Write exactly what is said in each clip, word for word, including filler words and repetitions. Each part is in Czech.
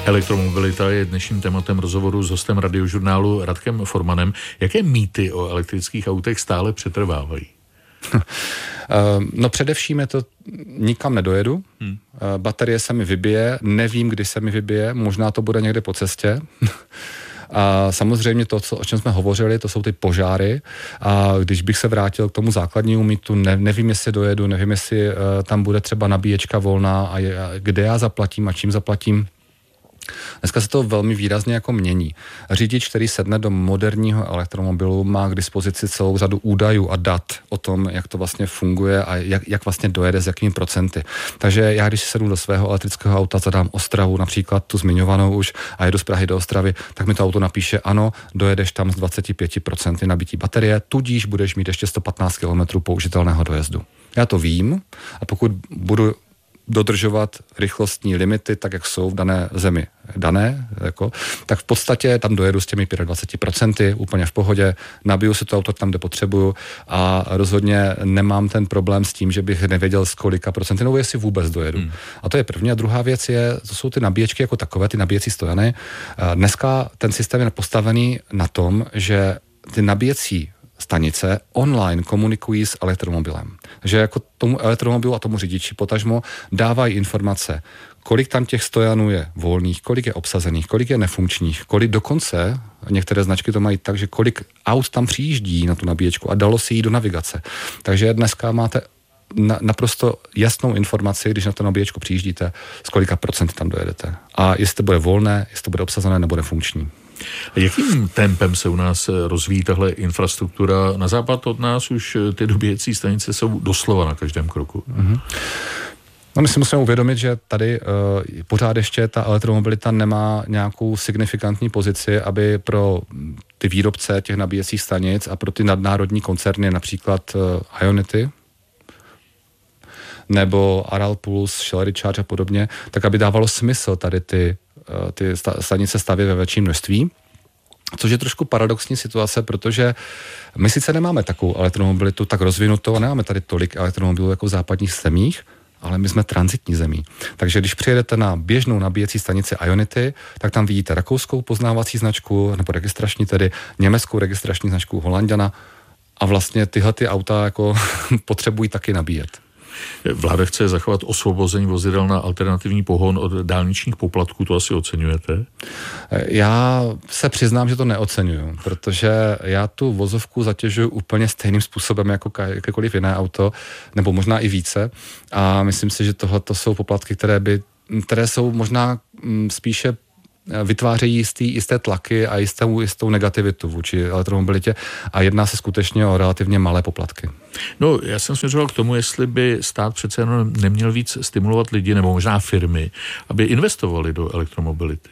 Elektromobilita je dnešním tématem rozhovoru s hostem Radiožurnálu Radkem Formanem. Jaké mýty o elektrických autech stále přetrvávají? No především je to, nikam nedojedu, hmm. baterie se mi vybije, nevím, kdy se mi vybije, možná to bude někde po cestě. A samozřejmě to, co, o čem jsme hovořili, to jsou ty požáry. A když bych se vrátil k tomu základnímu mýtu, ne, nevím, jestli dojedu, nevím, jestli uh, tam bude třeba nabíječka volná a, je, a kde já zaplatím a čím zaplatím. Dneska se to velmi výrazně jako mění. Řidič, který sedne do moderního elektromobilu, má k dispozici celou řadu údajů a dat o tom, jak to vlastně funguje a jak, jak vlastně dojede, s jakými procenty. Takže já, když si sednu do svého elektrického auta, zadám Ostravu, například tu zmiňovanou už, a jedu z Prahy do Ostravy, tak mi to auto napíše, ano, dojedeš tam z dvacet pět procent nabití baterie, tudíž budeš mít ještě sto patnáct kilometrů použitelného dojezdu. Já to vím a pokud budu dodržovat rychlostní limity, tak jak jsou v dané zemi dané, jako, tak v podstatě tam dojedu s těmi dvacet pět procent úplně v pohodě, nabiju si to auto tam, kde potřebuju a rozhodně nemám ten problém s tím, že bych nevěděl z kolika procenty, nebo jestli vůbec dojedu. Hmm. A to je první. A druhá věc je, to jsou ty nabíječky jako takové, ty nabíjecí stojany. Dneska ten systém je postavený na tom, že ty nabíjecí stanice online komunikují s elektromobilem. Že jako tomu elektromobilu a tomu řidiči potažmo dávají informace, kolik tam těch stojanů je volných, kolik je obsazených, kolik je nefunkčních, kolik dokonce, některé značky to mají tak, že kolik aut tam přijíždí na tu nabíječku a dalo si jí do navigace. Takže dneska máte na, naprosto jasnou informaci, když na tu nabíječku přijíždíte, z kolika procent tam dojedete. A jestli to bude volné, jestli to bude obsazené nebo nefunkční. Jakým tempem se u nás rozvíjí tahle infrastruktura? Na západ od nás už ty dobíjecí stanice jsou doslova na každém kroku. Mm-hmm. No my si musíme uvědomit, že tady uh, pořád ještě ta elektromobilita nemá nějakou signifikantní pozici, aby pro ty výrobce těch nabíjecích stanic a pro ty nadnárodní koncerny, například uh, Ionity, nebo Aral Plus, Shell Recharge a podobně, tak aby dávalo smysl tady ty ty stanice staví ve větším množství, což je trošku paradoxní situace, protože my sice nemáme takovou elektromobilitu tak rozvinutou a nemáme tady tolik elektromobilů jako v západních zemích, ale my jsme tranzitní zemí. Takže když přijedete na běžnou nabíjecí stanici Ionity, tak tam vidíte rakouskou poznávací značku, nebo registrační tedy, německou registrační značku Holanďana a vlastně tyhle ty auta jako potřebují taky nabíjet. Vláda chce zachovat osvobození vozidel na alternativní pohon od dálničních poplatků, to asi oceňujete? Já se přiznám, že to neoceňuju, protože já tu vozovku zatěžuju úplně stejným způsobem jako jakékoliv jiné auto, nebo možná i více. A myslím si, že tohle jsou poplatky, které by, které jsou možná spíše vytvářejí jistý, jisté tlaky a jistou, jistou negativitu vůči elektromobilitě a jedná se skutečně o relativně malé poplatky. No, já jsem směřoval k tomu, jestli by stát přece jenom neměl víc stimulovat lidi nebo možná firmy, aby investovali do elektromobility.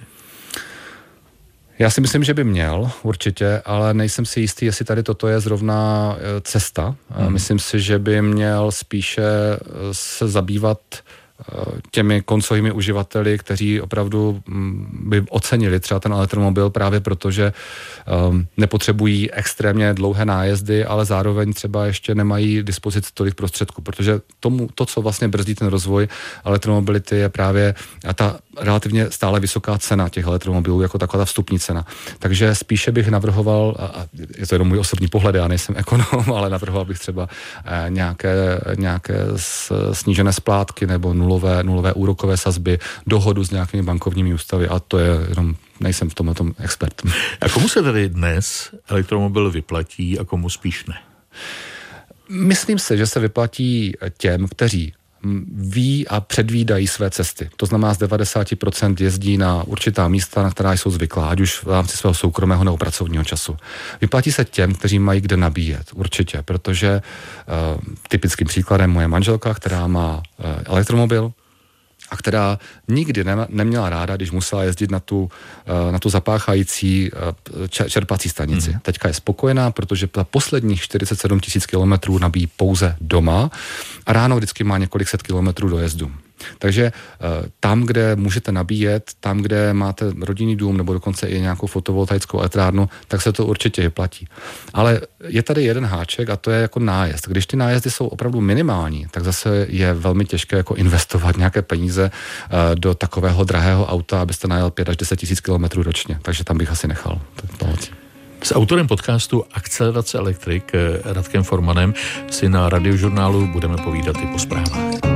Já si myslím, že by měl, určitě, ale nejsem si jistý, jestli tady toto je zrovna cesta. Hmm. Myslím si, že by měl spíše se zabývat těmi koncovými uživateli, kteří opravdu by ocenili třeba ten elektromobil právě proto, že um, nepotřebují extrémně dlouhé nájezdy, ale zároveň třeba ještě nemají dispozici tolik prostředků, protože tomu, to, co vlastně brzdí ten rozvoj elektromobility, je právě ta relativně stále vysoká cena těch elektromobilů, jako taková ta vstupní cena. Takže spíše bych navrhoval, a je to jenom můj osobní pohled, já nejsem ekonom, ale navrhoval bych třeba nějaké, nějaké snížené splátky nebo nulové, nulové úrokové sazby, dohodu s nějakými bankovními ústavy, a to je jenom, nejsem v tomhle tom expert. A komu se tedy dnes elektromobil vyplatí a komu spíš ne? Myslím si, že se vyplatí těm, kteří ví a předvídají své cesty. To znamená, z devadesát procent jezdí na určitá místa, na která jsou zvyklá, ať už v rámci svého soukromého nebo pracovního času. Vyplatí se těm, kteří mají kde nabíjet, určitě, protože uh, typickým příkladem moje manželka, která má uh, elektromobil, a která nikdy ne, neměla ráda, když musela jezdit na tu, na tu zapáchající čerpací stanici. Mm. Teďka je spokojená, protože za posledních čtyřicet sedm tisíc kilometrů nabíjí pouze doma a ráno vždycky má několik set kilometrů dojezdu. Takže tam, kde můžete nabíjet, tam, kde máte rodinný dům nebo dokonce i nějakou fotovoltaickou elektrárnu, tak se to určitě vyplatí. Ale je tady jeden háček a to je jako nájezd. Když ty nájezdy jsou opravdu minimální, tak zase je velmi těžké jako investovat nějaké peníze do takového drahého auta, abyste najel pět až deset tisíc kilometrů ročně. Takže tam bych asi nechal pomoci. S autorem podcastu Akcelerace elektrik Radkem Formanem si na Radiožurnálu budeme povídat i po zprávách.